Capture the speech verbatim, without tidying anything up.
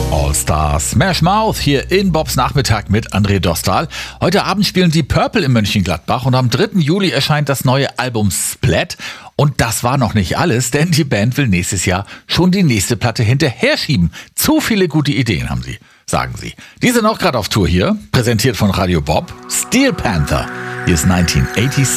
All Stars Smash Mouth hier in Bobs Nachmittag mit André Dostal. Heute Abend spielen die Purple in Mönchengladbach und am dritten Juli erscheint das neue Album Splat. Und das war noch nicht alles, denn die Band will nächstes Jahr schon die nächste Platte hinterher schieben. Zu viele gute Ideen haben sie, sagen sie. Die sind auch gerade auf Tour hier, präsentiert von Radio Bob. Steel Panther, hier ist neunzehnhundertsiebenundachtzig.